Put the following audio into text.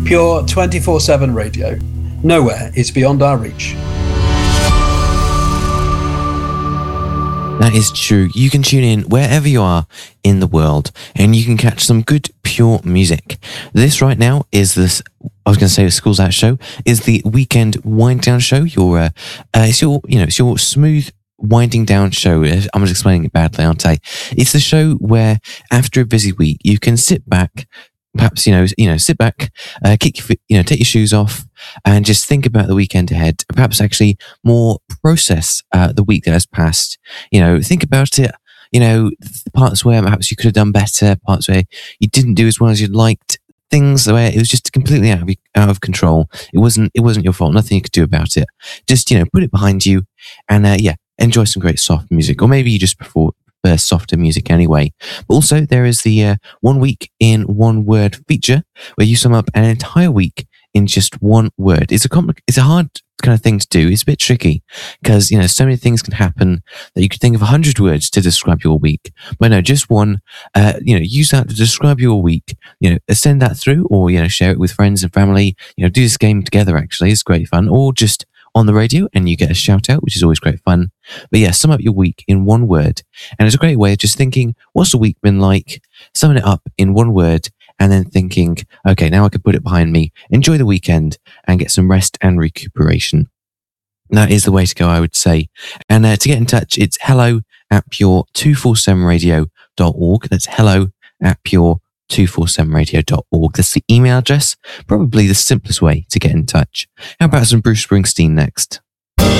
Pure 24/7 radio. Nowhere is beyond our reach. That is true. You can tune in wherever you are in the world and you can catch some good pure music. This right now is this, I was going to say the Schools Out show, is the weekend wind down show. It's your smooth winding down show. I'm just explaining it badly, aren't I? It's the show where after a busy week, you can sit back, perhaps, sit back, take your shoes off and just think about the weekend ahead. Perhaps actually more process the week that has passed. Think about it. Parts where perhaps you could have done better, parts where you didn't do as well as you'd liked, things where it was just completely out of control. It wasn't your fault. Nothing you could do about it. Just, put it behind you and, enjoy some great soft music, or maybe you just prefer softer music anyway. But also there is the 1 week in 1 word feature where you sum up an entire week in just 1 word. It's a hard kind of thing to do. It's a bit tricky because, so many things can happen that you could think of 100 words to describe your week. But no, just one, use that to describe your week, send that through or, share it with friends and family, do this game together. Actually, it's great fun, or just on the radio and you get a shout out, which is always great fun. But yeah, sum up your week in 1 word. And it's a great way of just thinking, what's the week been like? Summing it up in 1 word and then thinking, okay, now I can put it behind me, enjoy the weekend and get some rest and recuperation. That is the way to go, I would say. And to get in touch, it's hello@pure247radio.org. That's hello@pure247radio.org. That's the email address. Probably the simplest way to get in touch. How about some Bruce Springsteen next?